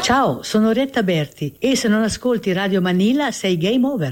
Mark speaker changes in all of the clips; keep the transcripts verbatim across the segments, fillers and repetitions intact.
Speaker 1: Ciao, sono Retta Berti e se non ascolti Radio Manila sei game over.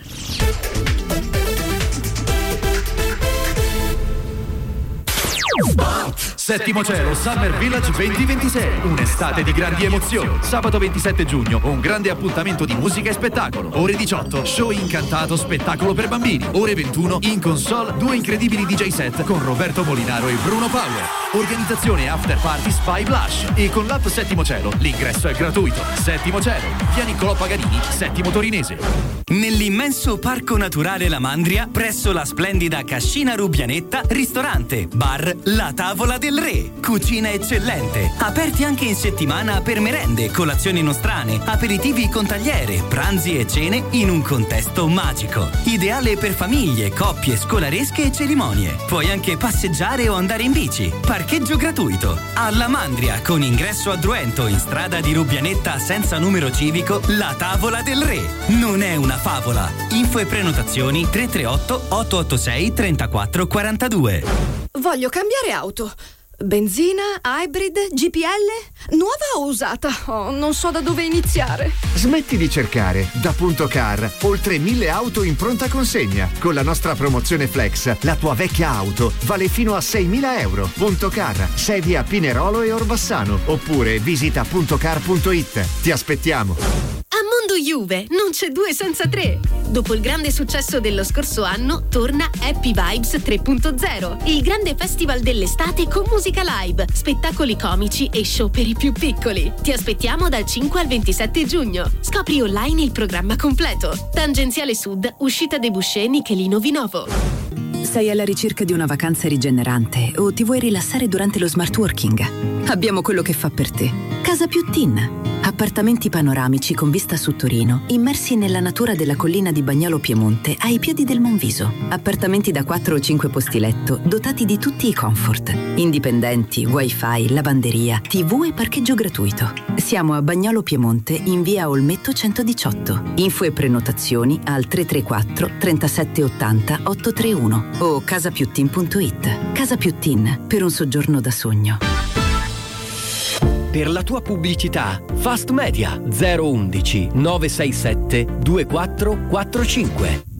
Speaker 2: Settimo Cielo Summer Village duemilaventisei, un'estate di grandi emozioni. Sabato ventisette giugno, un grande appuntamento di musica e spettacolo. Ore diciotto, show incantato, spettacolo per bambini. Ore ventuno, in console, due incredibili D J set con Roberto Molinaro e Bruno Power. Organizzazione After Party Spy Blush. E con l'app Settimo Cielo, l'ingresso è gratuito. Settimo Cielo, via Niccolò Paganini, Settimo Torinese.
Speaker 3: Nell'immenso Parco Naturale La Mandria, presso la splendida Cascina Rubianetta, ristorante, bar La Tavola del Re. Cucina eccellente, aperti anche in settimana per merende, colazioni nostrane, aperitivi con tagliere, pranzi e cene in un contesto magico. Ideale per famiglie, coppie, scolaresche e cerimonie. Puoi anche passeggiare o andare in bici. Parcheggio gratuito. Alla Mandria, con ingresso a Druento in strada di Rubianetta senza numero civico, La Tavola del Re. Non è una favola. Info e prenotazioni tre tre otto otto otto sei tre quattro quattro due.
Speaker 4: Voglio cambiare auto. Benzina, hybrid, G P L? Nuova o usata? Oh, non so da dove iniziare.
Speaker 5: Smetti di cercare. Da Punto Car, oltre mille auto in pronta consegna. Con la nostra promozione Flex, la tua vecchia auto vale fino a seimila euro. Punto Car, sedi a Pinerolo e Orbassano. Oppure visita puntocar punto it. Ti aspettiamo.
Speaker 6: A Mondo Juve non c'è due senza tre. Dopo il grande successo dello scorso anno, torna Happy Vibes tre punto zero, il grande festival dell'estate con musica live, spettacoli comici e show per i più piccoli. Ti aspettiamo dal cinque al ventisette giugno. Scopri online il programma completo. Tangenziale Sud, uscita dei Buscè Nichelino Vinovo.
Speaker 7: Sei alla ricerca di una vacanza rigenerante o ti vuoi rilassare durante lo smart working? Abbiamo quello che fa per te. Casa Più Tin. Appartamenti panoramici con vista su Torino, immersi nella natura della collina di Bagnolo Piemonte, ai piedi del Monviso. Appartamenti da quattro o cinque posti letto, dotati di tutti i comfort. Indipendenti, wifi, lavanderia, tivù e parcheggio gratuito. Siamo a Bagnolo Piemonte, in via Olmetto centodiciotto. Info e prenotazioni al tre tre quattro trentasette ottanta ottocentotrentuno o casapiuttin punto it. Casa Più Tin, per un soggiorno da sogno.
Speaker 8: Per la tua pubblicità, Fast Media zero uno uno nove sei sette due quattro quattro cinque.